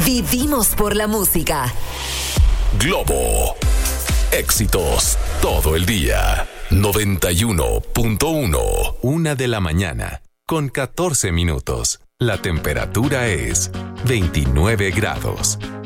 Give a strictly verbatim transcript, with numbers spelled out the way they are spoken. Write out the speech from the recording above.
Vivimos por la música. Globo. Éxitos todo el día. noventa y uno punto uno. Una de la mañana, con catorce minutos. La temperatura es veintinueve grados.